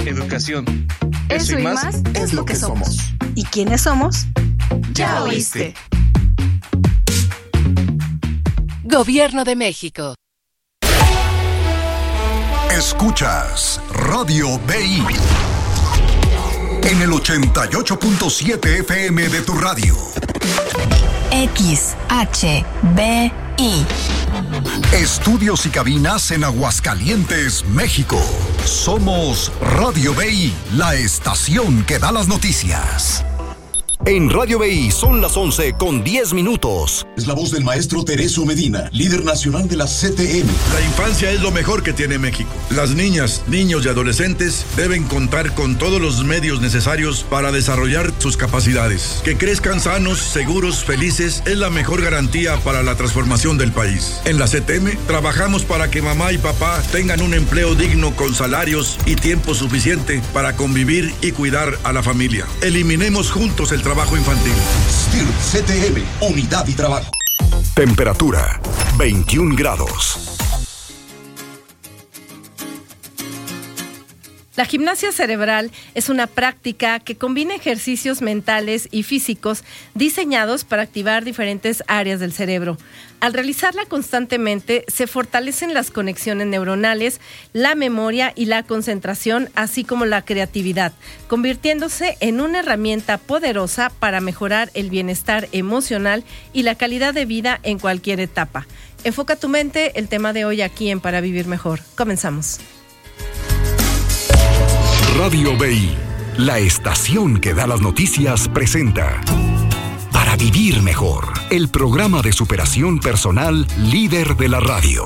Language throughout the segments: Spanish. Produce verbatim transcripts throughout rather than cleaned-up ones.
educación. Eso, Eso y más, más es lo que somos. ¿Y quiénes somos? Ya oíste. Gobierno de México. Escuchas Radio B I en el ochenta y ocho punto siete F M de tu radio. X H B I. Estudios y cabinas en Aguascalientes, México. Somos Radio B I, la estación que da las noticias. En Radio B I son las once con diez minutos. Es la voz del maestro Teresio Medina, líder nacional de la C T M. La infancia es lo mejor que tiene México. Las niñas, niños y adolescentes deben contar con todos los medios necesarios para desarrollar sus capacidades. Que crezcan sanos, seguros, felices es la mejor garantía para la transformación del país. En la C T M trabajamos para que mamá y papá tengan un empleo digno con salarios y tiempo suficiente para convivir y cuidar a la familia. Eliminemos juntos el trabajo infantil. S T I R C T M, Unidad y Trabajo. Temperatura veintiún grados. La gimnasia cerebral es una práctica que combina ejercicios mentales y físicos diseñados para activar diferentes áreas del cerebro. Al realizarla constantemente, se fortalecen las conexiones neuronales, la memoria y la concentración, así como la creatividad, convirtiéndose en una herramienta poderosa para mejorar el bienestar emocional y la calidad de vida en cualquier etapa. Enfoca tu mente, el tema de hoy aquí en Para Vivir Mejor. Comenzamos. Radio B I, la estación que da las noticias, presenta Para Vivir Mejor, el programa de superación personal líder de la radio.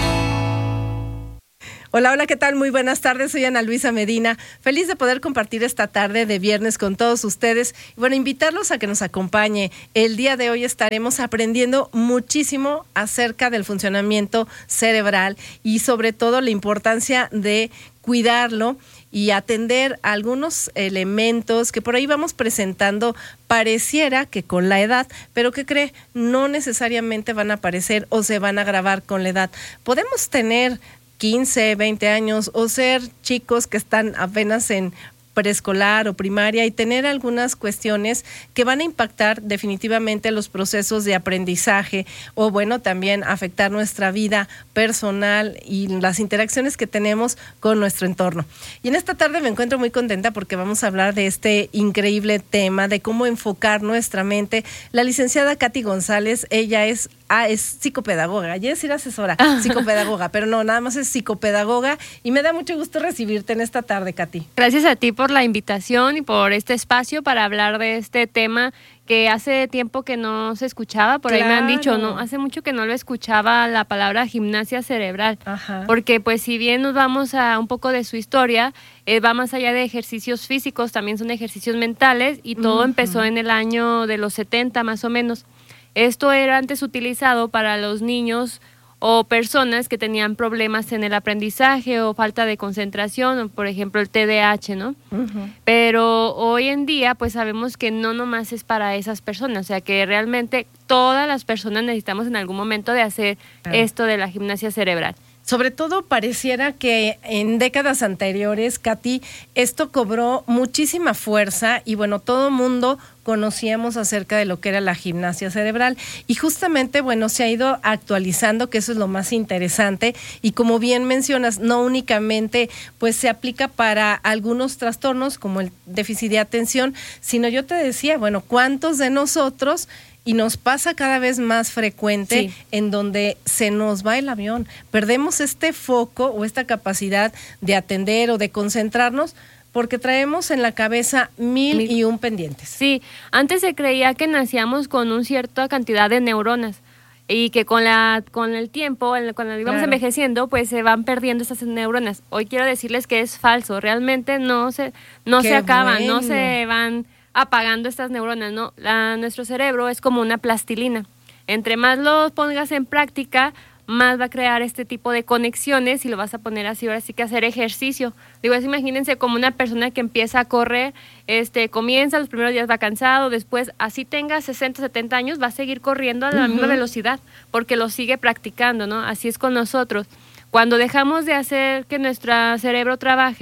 Hola, hola, ¿qué tal? Muy buenas tardes, soy Ana Luisa Medina, feliz de poder compartir esta tarde de viernes con todos ustedes y bueno, invitarlos a que nos acompañe. El día de hoy estaremos aprendiendo muchísimo acerca del funcionamiento cerebral y sobre todo la importancia de cuidarlo y atender algunos elementos que por ahí vamos presentando, pareciera que con la edad, pero ¿qué cree? No necesariamente van a aparecer o se van a agravar con la edad. Podemos tener quince, veinte años o ser chicos que están apenas en preescolar o primaria y tener algunas cuestiones que van a impactar definitivamente los procesos de aprendizaje o bueno, también afectar nuestra vida personal y las interacciones que tenemos con nuestro entorno. Y en esta tarde me encuentro muy contenta porque vamos a hablar de este increíble tema de cómo enfocar nuestra mente. La licenciada Katy González, ella es Ah, es psicopedagoga, ya decir asesora, psicopedagoga, pero no, nada más es psicopedagoga y me da mucho gusto recibirte en esta tarde, Katy. Gracias a ti por la invitación y por este espacio para hablar de este tema que hace tiempo que no se escuchaba, por claro. Ahí me han dicho, no, hace mucho que no lo escuchaba la palabra gimnasia cerebral, Ajá. Porque pues si bien nos vamos a un poco de su historia, eh, va más allá de ejercicios físicos, también son ejercicios mentales y todo uh-huh. empezó en el año de los setenta más o menos. Esto era antes utilizado para los niños o personas que tenían problemas en el aprendizaje o falta de concentración, o por ejemplo el T D A H, ¿no? Uh-huh. Pero hoy en día pues sabemos que no nomás es para esas personas, o sea que realmente todas las personas necesitamos en algún momento de hacer uh-huh. esto de la gimnasia cerebral. Sobre todo pareciera que en décadas anteriores, Katy, esto cobró muchísima fuerza y bueno, todo el mundo conocíamos acerca de lo que era la gimnasia cerebral y justamente, bueno, se ha ido actualizando, que eso es lo más interesante y como bien mencionas, no únicamente pues se aplica para algunos trastornos como el déficit de atención, sino yo te decía, bueno, ¿cuántos de nosotros y nos pasa cada vez más frecuente sí. en donde se nos va el avión, perdemos este foco o esta capacidad de atender o de concentrarnos porque traemos en la cabeza mil, mil y un pendientes. Sí, antes se creía que nacíamos con una cierta cantidad de neuronas y que con la con el tiempo, cuando íbamos claro. envejeciendo, pues se van perdiendo esas neuronas. Hoy quiero decirles que es falso, realmente no se, no se acaban, bueno. no se van apagando estas neuronas, ¿no? La, nuestro cerebro es como una plastilina. Entre más lo pongas en práctica, más va a crear este tipo de conexiones y lo vas a poner así, ahora sí que hacer ejercicio. Digo, así, imagínense como una persona que empieza a correr, este, comienza, los primeros días va cansado, después, así tenga sesenta, setenta años, va a seguir corriendo a la uh-huh. misma velocidad, porque lo sigue practicando, ¿no? Así es con nosotros. Cuando dejamos de hacer que nuestro cerebro trabaje,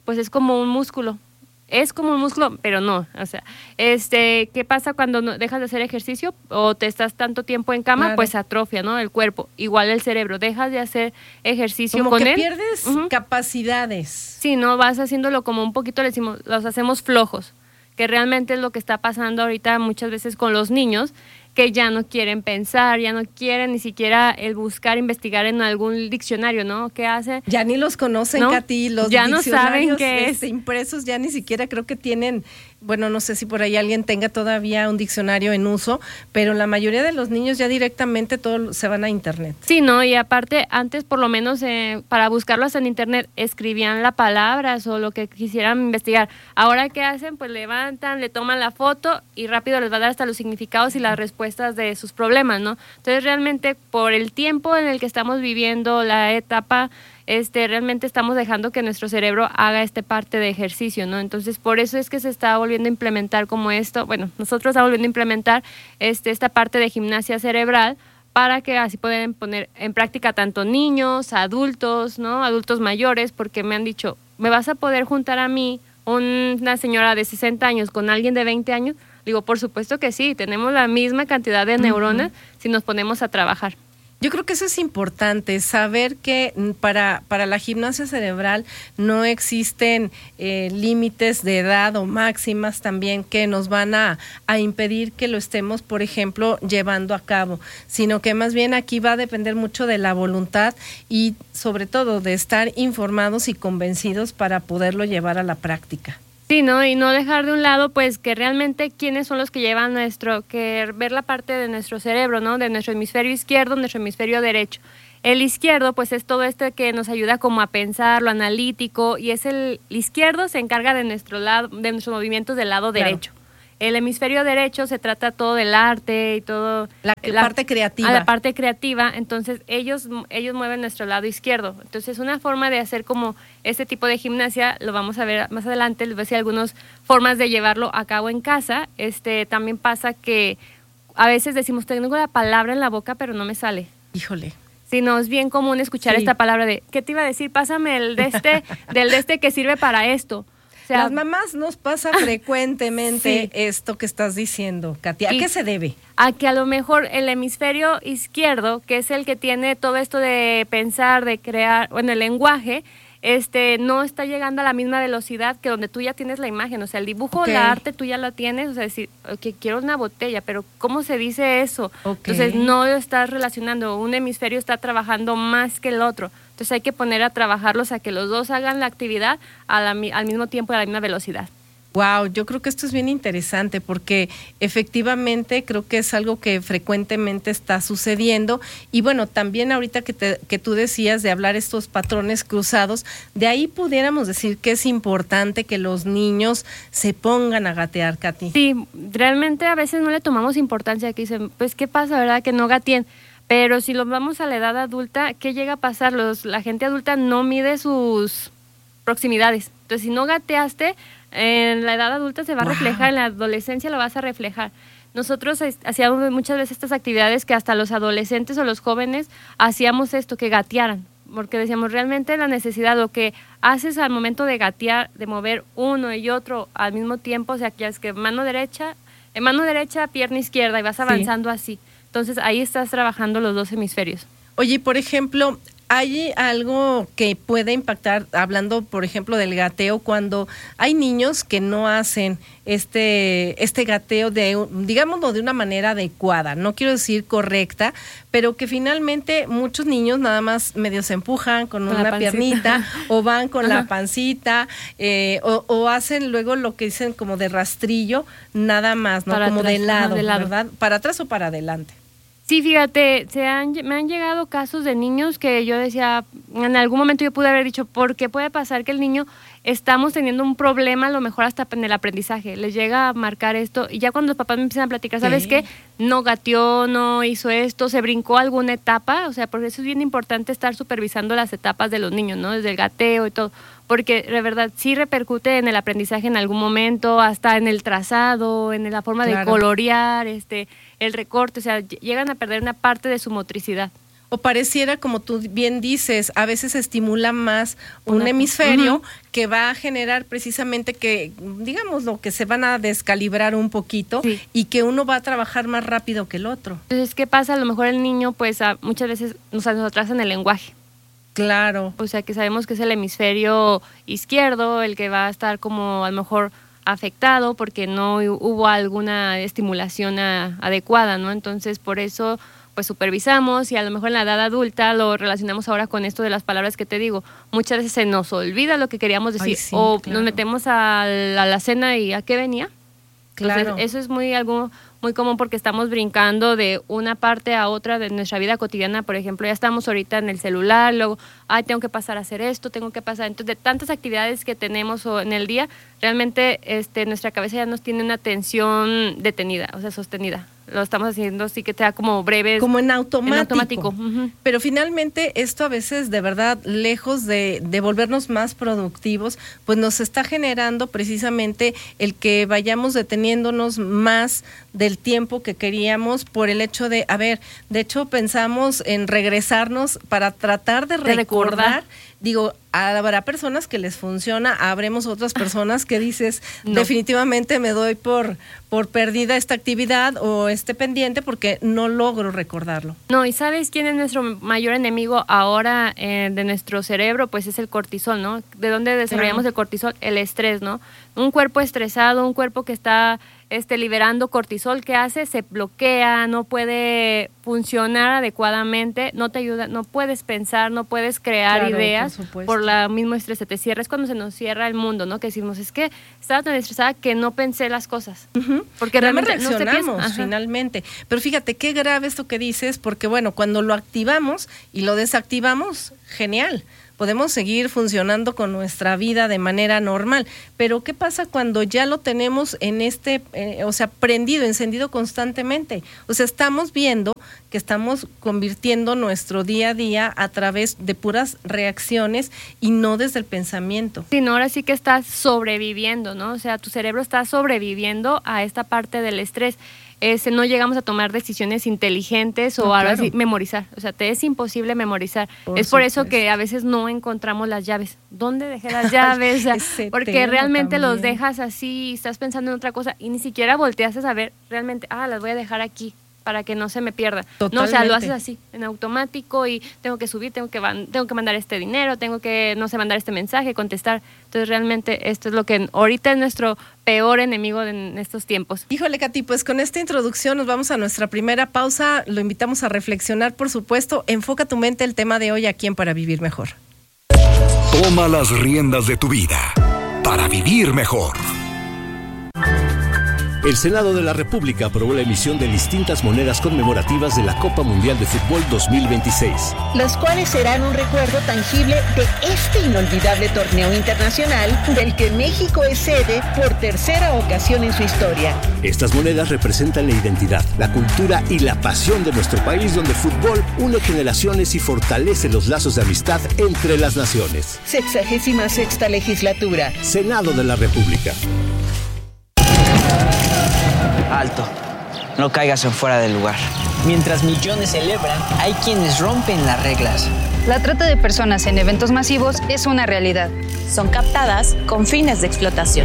pues es como un músculo. Es como un músculo, pero no. O sea, este, ¿qué pasa cuando no dejas de hacer ejercicio o te estás tanto tiempo en cama? Claro. Pues atrofia, ¿no? El cuerpo. Igual el cerebro. Dejas de hacer ejercicio como con que él. pierdes uh-huh. capacidades. Sí, ¿no? Vas haciéndolo como un poquito, le decimos, los hacemos flojos. Que realmente es lo que está pasando ahorita muchas veces con los niños, que ya no quieren pensar, ya no quieren ni siquiera el buscar, investigar en algún diccionario, ¿no? ¿Qué hace? Ya ni los conocen, ¿no? Katy, los ya no saben qué este, es. impresos, ya ni siquiera creo que tienen, bueno, no sé si por ahí alguien tenga todavía un diccionario en uso, pero la mayoría de los niños ya directamente todo se van a internet. Sí, ¿no? Y aparte, antes por lo menos eh, para buscarlos en internet escribían las palabras o lo que quisieran investigar. Ahora, ¿qué hacen? Pues levantan, le toman la foto y rápido les va a dar hasta los significados y las respuestas de sus problemas, ¿no? Entonces, realmente, por el tiempo en el que estamos viviendo, la etapa, este, realmente estamos dejando que nuestro cerebro haga esta parte de ejercicio, ¿no? Entonces, por eso es que se está volviendo a implementar como esto, bueno, nosotros estamos volviendo a implementar este, esta parte de gimnasia cerebral para que así puedan poner en práctica tanto niños, adultos, ¿no? Adultos mayores, porque me han dicho, ¿me vas a poder juntar a mí, una señora de sesenta años, con alguien de veinte años? Digo, por supuesto que sí, tenemos la misma cantidad de neuronas uh-huh. si nos ponemos a trabajar. Yo creo que eso es importante, saber que para, para la gimnasia cerebral no existen eh, límites de edad o máximas también que nos van a, a impedir que lo estemos, por ejemplo, llevando a cabo, sino que más bien aquí va a depender mucho de la voluntad y sobre todo de estar informados y convencidos para poderlo llevar a la práctica. Sí, ¿no? Y no dejar de un lado, pues, que realmente quiénes son los que llevan nuestro, que ver la parte de nuestro cerebro, ¿no? De nuestro hemisferio izquierdo, nuestro hemisferio derecho. El izquierdo, pues, es todo este que nos ayuda como a pensar, lo analítico, y es el, el izquierdo se encarga de nuestro lado, de nuestros movimientos del lado claro. derecho. El hemisferio derecho se trata todo del arte y todo... La, la parte creativa. A la parte creativa, entonces ellos ellos mueven nuestro lado izquierdo. Entonces una forma de hacer como este tipo de gimnasia, lo vamos a ver más adelante, les voy a decir algunas formas de llevarlo a cabo en casa. Este También pasa que a veces decimos, tengo la palabra en la boca, pero no me sale. Híjole. Sí, no, es bien común escuchar sí. esta palabra de, ¿qué te iba a decir? Pásame el de este, del de este que sirve para esto. O sea, las mamás nos pasa frecuentemente sí. esto que estás diciendo, Katy. ¿A qué se debe? A que a lo mejor el hemisferio izquierdo, que es el que tiene todo esto de pensar, de crear, bueno, el lenguaje, este, no está llegando a la misma velocidad que donde tú ya tienes la imagen. O sea, el dibujo, okay. la arte, tú ya la tienes. O sea, decir, que quiero una botella, pero ¿cómo se dice eso? Okay. Entonces, no lo estás relacionando. Un hemisferio está trabajando más que el otro. Entonces hay que poner a trabajarlos a que los dos hagan la actividad a la, al mismo tiempo y a la misma velocidad. Wow, yo creo que esto es bien interesante porque efectivamente creo que es algo que frecuentemente está sucediendo y bueno, también ahorita que, te, que tú decías de hablar estos patrones cruzados, de ahí pudiéramos decir que es importante que los niños se pongan a gatear, Katy. Sí, realmente a veces no le tomamos importancia, que dicen, pues ¿qué pasa, verdad? Que no gateen. Pero si los vamos a la edad adulta, ¿qué llega a pasar? Los, la gente adulta no mide sus proximidades. Entonces, si no gateaste, en la edad adulta se va wow. a reflejar, en la adolescencia lo vas a reflejar. Nosotros hacíamos muchas veces estas actividades que hasta los adolescentes o los jóvenes hacíamos esto, que gatearan. Porque decíamos, realmente la necesidad, lo que haces al momento de gatear, de mover uno y otro al mismo tiempo, o sea, que es que mano derecha, en mano derecha, pierna izquierda, y vas avanzando sí. así. Entonces, ahí estás trabajando los dos hemisferios. Oye, por ejemplo, ¿hay algo que puede impactar, hablando, por ejemplo, del gateo, cuando hay niños que no hacen este, este gateo, de, digámoslo, de una manera adecuada? No quiero decir correcta, pero que finalmente muchos niños nada más medio se empujan con, con una piernita o van con Ajá. la pancita eh, o, o hacen luego lo que dicen como de rastrillo, nada más, ¿no? Para como atrás, de lado, de lado, ¿verdad? ¿Para atrás o para adelante? Sí, fíjate, se han, me han llegado casos de niños que yo decía, en algún momento yo pude haber dicho, ¿por qué puede pasar que el niño estamos teniendo un problema, a lo mejor hasta en el aprendizaje? Les llega a marcar esto y ya cuando los papás me empiezan a platicar, ¿sabes sí. qué? No gateó, no hizo esto, se brincó alguna etapa, o sea, por eso es bien importante estar supervisando las etapas de los niños, ¿no? Desde el gateo y todo, porque de verdad sí repercute en el aprendizaje en algún momento, hasta en el trazado, en la forma claro. de colorear, este... el recorte, o sea, llegan a perder una parte de su motricidad. O pareciera, como tú bien dices, a veces estimula más un Una, hemisferio uh-huh. que va a generar precisamente que, digamos, lo que se van a descalibrar un poquito sí. y que uno va a trabajar más rápido que el otro. Entonces, ¿qué pasa? A lo mejor el niño, pues, a, muchas veces nos atrasa en el lenguaje. Claro. O sea, que sabemos que es el hemisferio izquierdo el que va a estar como a lo mejor afectado porque no hubo alguna estimulación a, adecuada, ¿no? Entonces, por eso pues supervisamos y a lo mejor en la edad adulta lo relacionamos ahora con esto de las palabras que te digo. Muchas veces se nos olvida lo que queríamos decir. Ay, sí, o claro. nos metemos a la, a la cena y ¿a qué venía? Claro. Entonces, eso es muy algo muy común porque estamos brincando de una parte a otra de nuestra vida cotidiana. Por ejemplo, ya estamos ahorita en el celular, luego, ay, tengo que pasar a hacer esto, tengo que pasar. Entonces, de tantas actividades que tenemos en el día, realmente este, nuestra cabeza ya nos tiene una atención detenida, o sea, sostenida. Lo estamos haciendo así que sea como breve. Como en automático. En automático. Uh-huh. Pero finalmente esto a veces, de verdad, lejos de, de volvernos más productivos, pues nos está generando precisamente el que vayamos deteniéndonos más del tiempo que queríamos por el hecho de, a ver, de hecho pensamos en regresarnos para tratar de, de recordar, recordar. Digo, habrá personas que les funciona, habremos otras personas que dices, no. definitivamente me doy por, por perdida esta actividad o este pendiente porque no logro recordarlo. No, y ¿sabes quién es nuestro mayor enemigo ahora eh, de nuestro cerebro? Pues es el cortisol, ¿no? ¿De dónde desarrollamos uh-huh. el cortisol? El estrés, ¿no? Un cuerpo estresado, un cuerpo que está este, liberando cortisol, ¿qué hace? Se bloquea, no puede funcionar adecuadamente, no te ayuda, no puedes pensar, no puedes crear claro, ideas por, por la mismo estrés, se te cierra, es cuando se nos cierra el mundo, ¿no? Que decimos, es que estaba tan estresada que no pensé las cosas. Uh-huh. Porque realmente no reaccionamos finalmente. Pero fíjate, qué grave esto que dices, porque bueno, cuando lo activamos y lo desactivamos, genial. Podemos seguir funcionando con nuestra vida de manera normal, pero ¿qué pasa cuando ya lo tenemos en este, eh, o sea, prendido, encendido constantemente? O sea, estamos viendo que estamos convirtiendo nuestro día a día a través de puras reacciones y no desde el pensamiento. Sí, no, ahora sí que estás sobreviviendo, ¿no? O sea, tu cerebro está sobreviviendo a esta parte del estrés. Ese, no llegamos a tomar decisiones inteligentes o no, ahora claro. sí memorizar, o sea, te es imposible memorizar. Por es por supuesto. Eso que a veces no encontramos las llaves. ¿Dónde dejé las llaves? O sea, porque realmente también. Los dejas así, estás pensando en otra cosa y ni siquiera volteas a saber realmente, ah, las voy a dejar aquí para que no se me pierda. Totalmente. No, o sea, lo haces así, en automático y tengo que subir, tengo que tengo que mandar este dinero, tengo que, no sé, mandar este mensaje, contestar. Entonces, realmente esto es lo que ahorita es nuestro peor enemigo en estos tiempos. Híjole, Katy, pues con esta introducción nos vamos a nuestra primera pausa. Lo invitamos a reflexionar, por supuesto. Enfoca tu mente el tema de hoy aquí en Para Vivir Mejor. Toma las riendas de tu vida para vivir mejor. El Senado de la República aprobó la emisión de distintas monedas conmemorativas de la Copa Mundial de Fútbol dos mil veintiséis. Las cuales serán un recuerdo tangible de este inolvidable torneo internacional del que México es sede por tercera ocasión en su historia. Estas monedas representan la identidad, la cultura y la pasión de nuestro país, donde el fútbol une generaciones y fortalece los lazos de amistad entre las naciones. Sexagésima sexta legislatura. Senado de la República. Alto, no caigas en fuera del lugar. Mientras millones celebran, hay quienes rompen las reglas. La trata de personas en eventos masivos es una realidad. Son captadas con fines de explotación.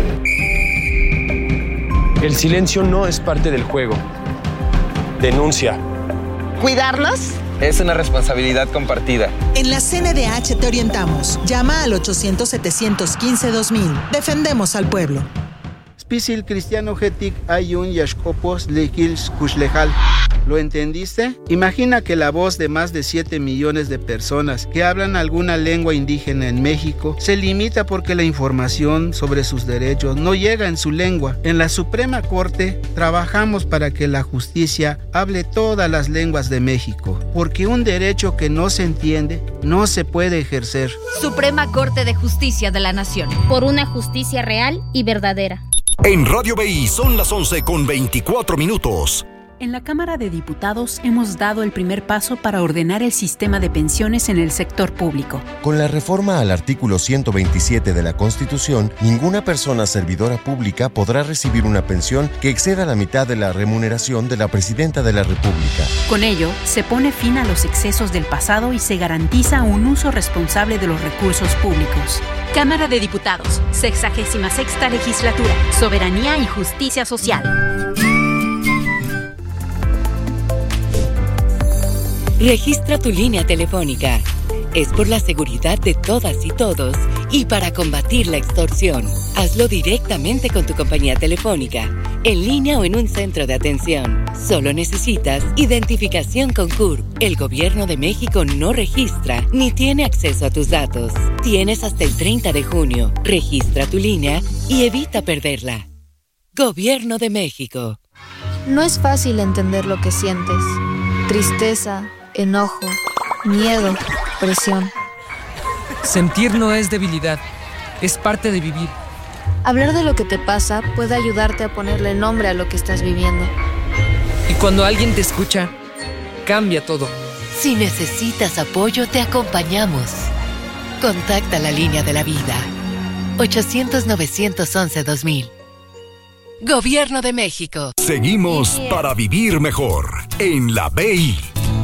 El silencio no es parte del juego. Denuncia. ¿Cuidarlos? Es una responsabilidad compartida. En la C N D H te orientamos. Llama al ochocientos, setecientos quince, dos mil. Defendemos al pueblo. Spisil cristiano getic ayun yashkopos lekils kushlejal. ¿Lo entendiste? Imagina que la voz de más de siete millones de personas que hablan alguna lengua indígena en México se limita porque la información sobre sus derechos no llega en su lengua. En la Suprema Corte trabajamos para que la justicia hable todas las lenguas de México, porque un derecho que no se entiende no se puede ejercer. Suprema Corte de Justicia de la Nación. Por una justicia real y verdadera. En Radio B I son las once con veinticuatro minutos. En la Cámara de Diputados hemos dado el primer paso para ordenar el sistema de pensiones en el sector público. Con la reforma al artículo ciento veintisiete de la Constitución, ninguna persona servidora pública podrá recibir una pensión que exceda la mitad de la remuneración de la Presidenta de la República. Con ello, se pone fin a los excesos del pasado y se garantiza un uso responsable de los recursos públicos. Cámara de Diputados, sexagésima sexta legislatura, Soberanía y Justicia Social. Registra tu línea telefónica. Es por la seguridad de todas y todos y para combatir la extorsión. Hazlo directamente con tu compañía telefónica, en línea o en un centro de atención. Solo necesitas identificación con C U R P. El Gobierno de México no registra ni tiene acceso a tus datos. Tienes hasta el treinta de junio. Registra tu línea y evita perderla. Gobierno de México. No es fácil entender lo que sientes. Tristeza, enojo, miedo, presión. Sentir no es debilidad, es parte de vivir. Hablar de lo que te pasa puede ayudarte a ponerle nombre a lo que estás viviendo. Y cuando alguien te escucha, cambia todo. Si necesitas apoyo, te acompañamos. Contacta la línea de la vida. ochocientos, novecientos once, dos mil. Gobierno de México. Seguimos para vivir mejor en la B I.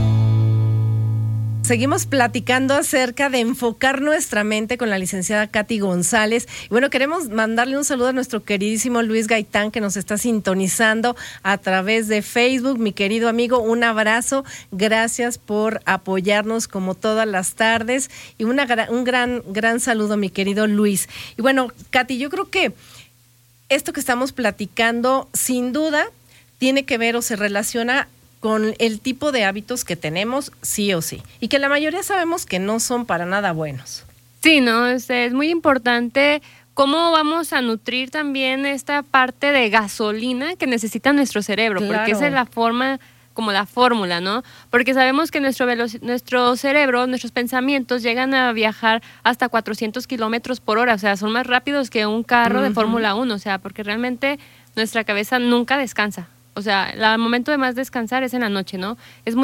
Seguimos platicando acerca de enfocar nuestra mente con la licenciada Katy González. Y bueno, queremos mandarle un saludo a nuestro queridísimo Luis Gaitán, que nos está sintonizando a través de Facebook. Mi querido amigo, un abrazo. Gracias por apoyarnos como todas las tardes. Y una, un gran, gran saludo, mi querido Luis. Y bueno, Katy, yo creo que esto que estamos platicando, sin duda, tiene que ver o se relaciona con el tipo de hábitos que tenemos, sí o sí, y que la mayoría sabemos que no son para nada buenos. Sí, no, es, es muy importante cómo vamos a nutrir también esta parte de gasolina que necesita nuestro cerebro, claro. Porque esa es la forma, como la fórmula, ¿no? Porque sabemos que nuestro, veloc- nuestro cerebro, nuestros pensamientos llegan a viajar hasta cuatrocientos kilómetros por hora, o sea, son más rápidos que un carro uh-huh. de Fórmula uno, o sea, porque realmente nuestra cabeza nunca descansa. O sea, el momento de más descansar es en la noche, ¿no? Es muy